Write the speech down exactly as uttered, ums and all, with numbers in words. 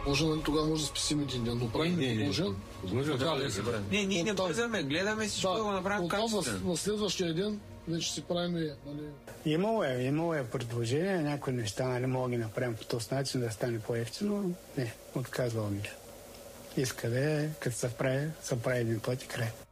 Може, нали, тогава може да спасим един ден, но правим подложен. Не, ние не бързаме, гледаме всичко да го направим качествено. На следващия ден вече си правим, нали... Имало е, имало е предложение, някои неща, нали, мога да ги направим по този начин да стане по-ефтино. Не, отказвал ми. Иска да е, като се прави, се прави един път и край.